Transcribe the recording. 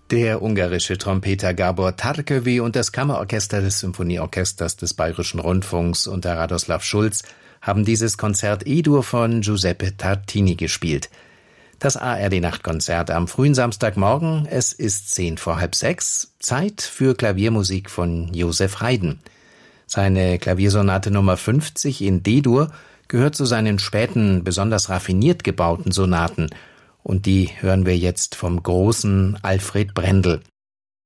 Der ungarische Trompeter Gábor Tarkövy und das Kammerorchester des Symphonieorchesters des Bayerischen Rundfunks unter Radoslav Schulz haben dieses Konzert E-Dur von Giuseppe Tartini gespielt. Das ARD-Nachtkonzert am frühen Samstagmorgen, es ist 5:10, Zeit für Klaviermusik von Joseph Haydn. Seine Klaviersonate Nummer 50 in D-Dur gehört zu seinen späten, besonders raffiniert gebauten Sonaten. Und die hören wir jetzt vom großen Alfred Brendel.